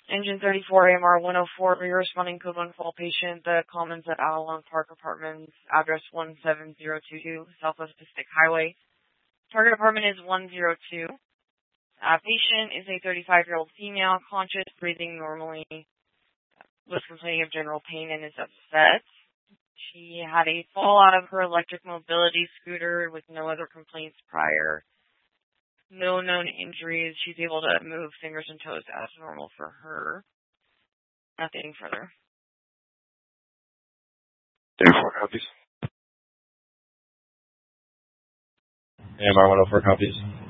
Engine 34, AMR 104, you're responding code 1 for all patient. The Commons at Avalon Park Apartments, address 17022, Southwest Pacific Highway. Target apartment is 102. Patient is a 35-year-old female, conscious, breathing normally, was complaining of general pain and is upset. She had a fall out of her electric mobility scooter with no other complaints prior. No known injuries. She's able to move fingers and toes as normal for her. Nothing further. 34 copies. AMR 104 copies.